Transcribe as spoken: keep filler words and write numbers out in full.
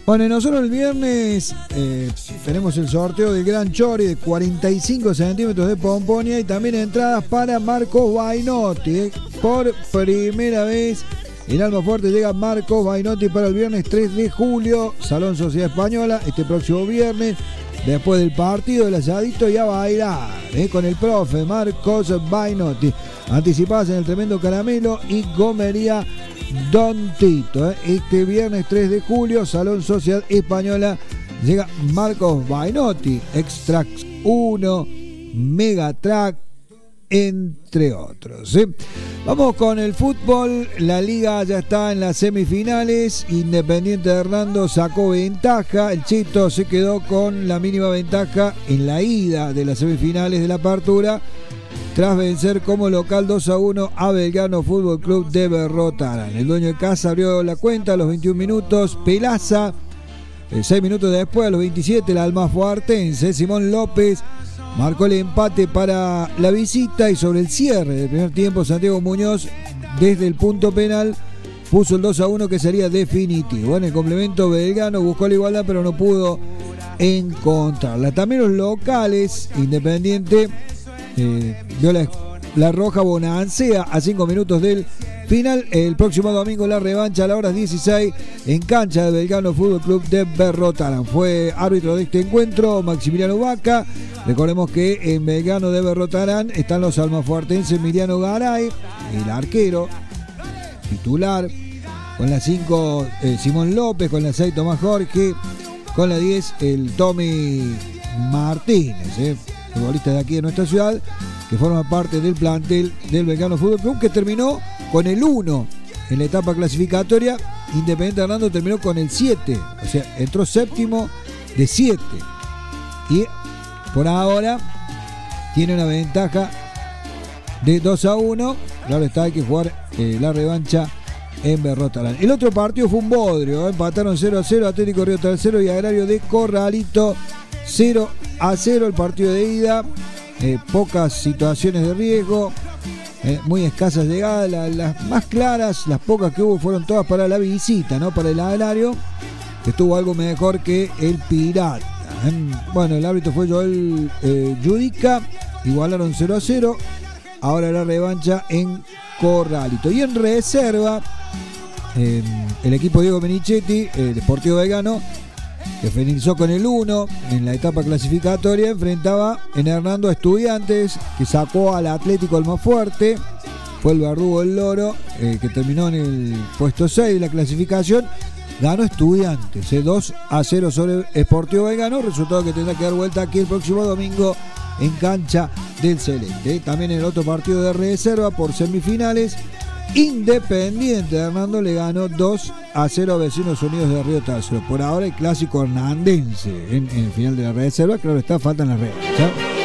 Bueno, y nosotros el viernes eh, tenemos el sorteo del Gran Chori de cuarenta y cinco centímetros de pomponia y también entradas para Marcos Bainotti. Eh. Por primera vez en Almafuerte llega Marcos Bainotti para el viernes tres de julio, Salón Sociedad Española, este próximo viernes, después del partido del asadito y a bailar eh, con el profe Marcos Bainotti. Anticipadas en el Tremendo Caramelo y Gomería Don Tito. Eh. Este viernes tres de julio, Salón Sociedad Española, llega Marcos Bainotti, Extrax uno, Megatrack, entre otros. ¿sí? Vamos con el fútbol. La liga ya está en las semifinales. Independiente de Hernando sacó ventaja. El Chito se quedó con la mínima ventaja en la ida de las semifinales de la apertura, tras vencer como local dos a uno a Belgrano Fútbol Club de Berrotarán. El dueño de casa abrió la cuenta a los veintiún minutos. Pelaza, seis minutos después, a los veintisiete, el almafuartense Simón López marcó el empate para la visita, y sobre el cierre del primer tiempo, Santiago Muñoz, desde el punto penal, puso el dos a uno que sería definitivo. En el complemento, Belgrano buscó la igualdad, pero no pudo encontrarla. También los locales, Independiente eh, dio la, la roja Bonancea a cinco minutos del final. El próximo domingo la revancha a las horas dieciséis en cancha de Belgrano Fútbol Club de Berrotarán. Fue árbitro de este encuentro Maximiliano Vaca. Recordemos que en Belgrano de Berrotarán están los almafuartenses Emiliano Garay, el arquero titular, con la cinco eh, Simón López, con la seis Tomás Jorge, con la diez el Tommy Martínez, eh, futbolista de aquí de nuestra ciudad, que forma parte del plantel del Belgrano Fútbol Club, que terminó con el uno en la etapa clasificatoria. Independiente Hernando terminó con el siete, o sea, entró séptimo de siete. Y por ahora tiene una ventaja de dos a uno. Claro está, hay que jugar eh, la revancha en Berrotarán. El otro partido fue un bodrio, ¿eh? Empataron cero a cero Atlético Río Tercero y Agrario de Corralito cero a cero el partido de ida. Eh, pocas situaciones de riesgo, eh, muy escasas llegadas. La, las más claras, las pocas que hubo, fueron todas para la visita, ¿no? Para el Agrario, que estuvo algo mejor que el Pirata. Bueno, el árbitro fue Joel eh, Judica, igualaron cero a cero. Ahora la revancha en Corralito. Y en reserva, eh, el equipo Diego Menichetti, el Deportivo Belgrano, que finalizó con el uno en la etapa clasificatoria, enfrentaba en Hernando a Estudiantes, que sacó al Atlético Almafuerte. Fue el Verdugo del Loro, eh, que terminó en el puesto seis de la clasificación. Ganó Estudiantes, eh, dos a cero sobre Sportivo Belgrano, resultado que tendrá que dar vuelta aquí el próximo domingo en cancha del Celeste. Eh. También en el otro partido de reserva por semifinales, Independiente de Hernando le ganó dos a cero a Vecinos Unidos de Río Tercero. Por ahora el clásico hernandense en, en el final de la reserva, claro está, faltan las reglas. ¿sí?